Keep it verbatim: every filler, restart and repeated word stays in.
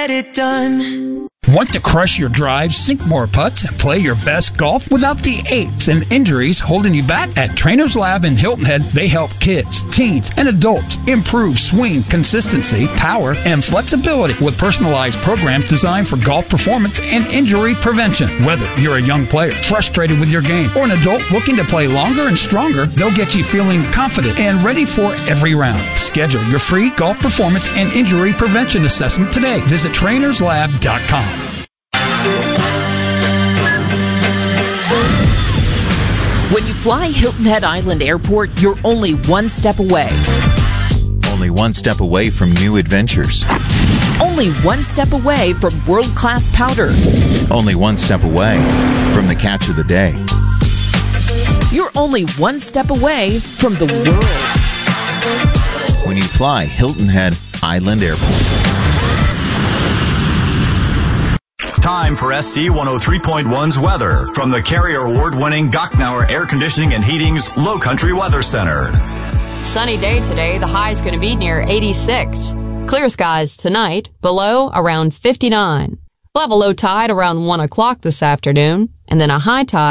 get it done. Want to crush your drive, sink more putts, and play your best golf without the aches and injuries holding you back? At Trainers Lab in Hilton Head, they help kids, teens, and adults improve swing consistency, power, and flexibility with personalized programs designed for golf performance and injury prevention. Whether you're a young player frustrated with your game or an adult looking to play longer and stronger, they'll get you feeling confident and ready for every round. Schedule your free golf performance and injury prevention assessment today. Visit trainers lab dot com. When you fly Hilton Head Island Airport, you're only one step away. Only one step away from new adventures. Only one step away from world-class powder. Only one step away from the catch of the day. You're only one step away from the world. When you fly Hilton Head Island Airport. Time for S C one oh three point one's weather from the Carrier Award-winning Gochnauer Air Conditioning and Heating's Low Country Weather Center. Sunny day today. The high is going to be near eighty-six. Clear skies tonight. Below around fifty-nine. We'll have a low tide around one o'clock this afternoon, and then a high tide